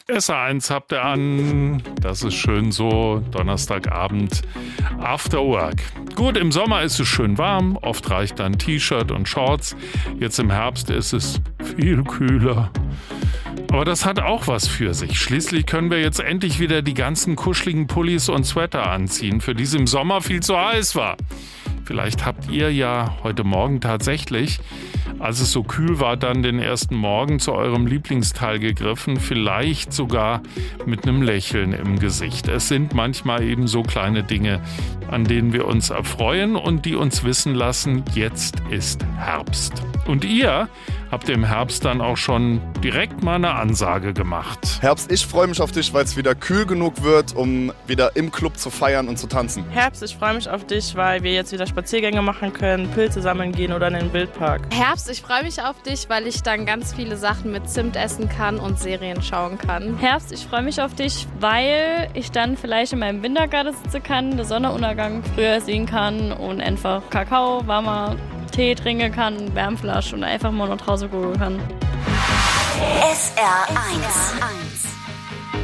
SR1 habt ihr an, das ist schön so, Donnerstagabend, After Work. Gut, im Sommer ist es schön warm, oft reicht dann T-Shirt und Shorts. Jetzt im Herbst ist es viel kühler. Aber das hat auch was für sich. Schließlich können wir jetzt endlich wieder die ganzen kuscheligen Pullis und Sweater anziehen, für die es im Sommer viel zu heiß war. Vielleicht habt ihr ja heute Morgen tatsächlich, als es so kühl war, dann den ersten Morgen zu eurem Lieblingsteil gegriffen, vielleicht sogar mit einem Lächeln im Gesicht. Es sind manchmal eben so kleine Dinge, an denen wir uns erfreuen und die uns wissen lassen, jetzt ist Herbst. Und ihr habt im Herbst dann auch schon direkt mal eine Ansage gemacht. Herbst, ich freue mich auf dich, weil es wieder kühl genug wird, um wieder im Club zu feiern und zu tanzen. Herbst, ich freue mich auf dich, weil wir jetzt wieder Spaziergänge machen können, Pilze sammeln gehen oder in den Wildpark. Herbst, ich freue mich auf dich, weil ich dann ganz viele Sachen mit Zimt essen kann und Serien schauen kann. Herbst, ich freue mich auf dich, weil ich dann vielleicht in meinem Wintergarten sitzen kann, den Sonnenuntergang früher sehen kann und einfach Kakao, warmer Tee trinken kann, Wärmflasche und einfach mal nach Hause gucken kann. SR1